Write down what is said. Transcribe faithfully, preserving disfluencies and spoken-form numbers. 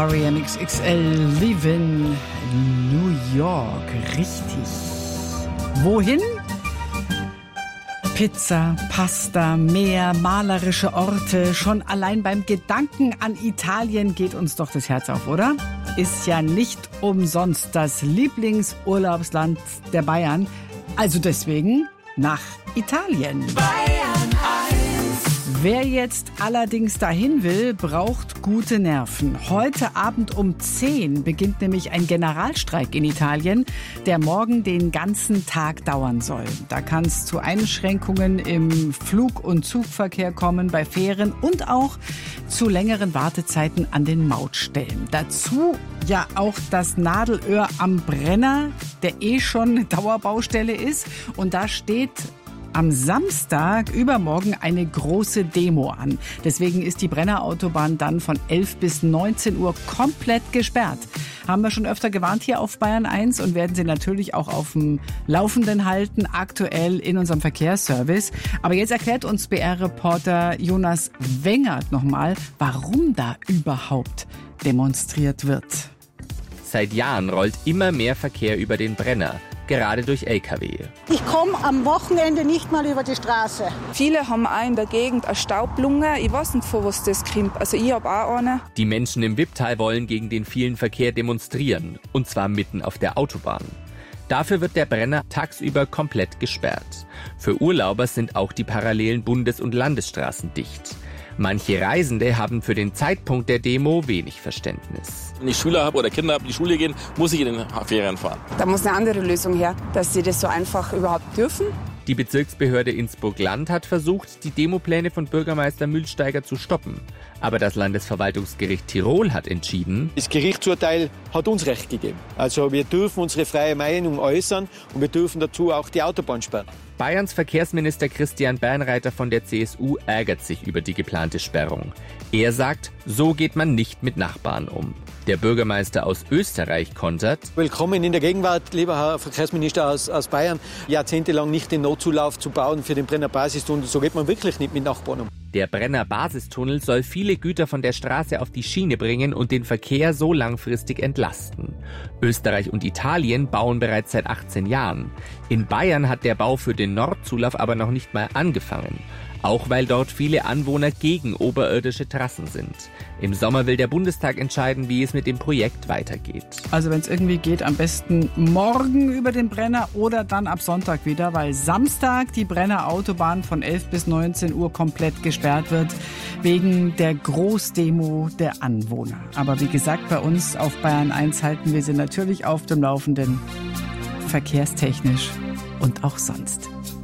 R E M X X L, Live in New York. Richtig. Wohin? Pizza, Pasta, Meer, malerische Orte. Schon allein beim Gedanken an Italien geht uns doch das Herz auf, oder? Ist ja nicht umsonst das Lieblingsurlaubsland der Bayern. Also deswegen nach Italien. Bayern eins. Wer jetzt allerdings dahin will, braucht gute Nerven. Heute Abend um zehn beginnt nämlich ein Generalstreik in Italien, der morgen den ganzen Tag dauern soll. Da kann es zu Einschränkungen im Flug- und Zugverkehr kommen, bei Fähren und auch zu längeren Wartezeiten an den Mautstellen. Dazu ja auch das Nadelöhr am Brenner, der eh schon eine Dauerbaustelle ist. Und da steht am Samstag übermorgen eine große Demo an. Deswegen ist die Brennerautobahn dann von elf bis neunzehn Uhr komplett gesperrt. Haben wir schon öfter gewarnt hier auf Bayern eins und werden Sie natürlich auch auf dem Laufenden halten, aktuell in unserem Verkehrsservice. Aber jetzt erklärt uns B R-Reporter Jonas Wengert nochmal, warum da überhaupt demonstriert wird. Seit Jahren rollt immer mehr Verkehr über den Brenner, gerade durch L K W. Ich komme am Wochenende nicht mal über die Straße. Viele haben auch in der Gegend eine Staublunge. Ich weiß nicht, von was das kommt. Also ich habe auch eine. Die Menschen im Wipptal wollen gegen den vielen Verkehr demonstrieren. Und zwar mitten auf der Autobahn. Dafür wird der Brenner tagsüber komplett gesperrt. Für Urlauber sind auch die parallelen Bundes- und Landesstraßen dicht. Manche Reisende haben für den Zeitpunkt der Demo wenig Verständnis. Wenn ich Schüler habe oder Kinder habe, die Schule gehen, muss ich in den Ferien fahren. Da muss eine andere Lösung her, dass sie das so einfach überhaupt dürfen. Die Bezirksbehörde Innsbruck-Land hat versucht, die Demopläne von Bürgermeister Mühlsteiger zu stoppen. Aber das Landesverwaltungsgericht Tirol hat entschieden, das Gerichtsurteil hat uns Recht gegeben. Also wir dürfen unsere freie Meinung äußern und wir dürfen dazu auch die Autobahn sperren. Bayerns Verkehrsminister Christian Bernreiter von der C S U ärgert sich über die geplante Sperrung. Er sagt, so geht man nicht mit Nachbarn um. Der Bürgermeister aus Österreich kontert: Willkommen in der Gegenwart, lieber Herr Verkehrsminister aus, aus Bayern. Jahrzehntelang nicht den Notzulauf zu bauen für den Brenner Basistunnel. So geht man wirklich nicht mit Nachbarn um. Der Brenner Basistunnel soll viele Güter von der Straße auf die Schiene bringen und den Verkehr so langfristig entlasten. Österreich und Italien bauen bereits seit achtzehn Jahren. In Bayern hat der Bau für den Nordzulauf aber noch nicht mal angefangen. Auch weil dort viele Anwohner gegen oberirdische Trassen sind. Im Sommer will der Bundestag entscheiden, wie es mit dem Projekt weitergeht. Also wenn es irgendwie geht, am besten morgen über den Brenner oder dann ab Sonntag wieder, weil Samstag die Brenner Autobahn von elf bis neunzehn Uhr komplett gesperrt wird, wegen der Großdemo der Anwohner. Aber wie gesagt, bei uns auf Bayern eins halten wir sie natürlich auf dem Laufenden, verkehrstechnisch und auch sonst.